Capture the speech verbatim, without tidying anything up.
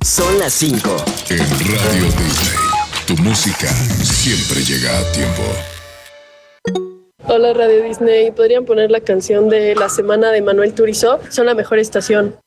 Son las cinco. En Radio Disney, tu música siempre llega a tiempo. Hola Radio Disney, ¿podrían poner la canción de La Semana de Manuel Turizo? Son la mejor estación.